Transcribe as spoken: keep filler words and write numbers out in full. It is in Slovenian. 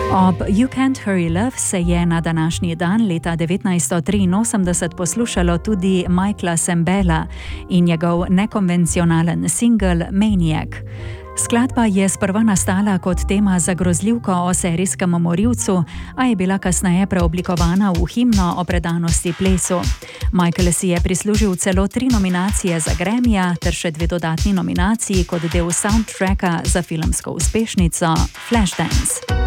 Ob You Can't Hurry Love se je na današnji dan leta devetnajststo triinosemdeset poslušalo tudi Michaela Sembella in njegov nekonvencionalen singel Maniac. Skladba je sprva nastala kot tema za grozljivko o serijskem morilcu, a je bila kasneje preoblikovana v himno o predanosti plesu. Michael si je prislužil celo tri nominacije za Grammyja ter še dve dodatni nominaciji kot del soundtracka za filmsko uspešnico Flashdance.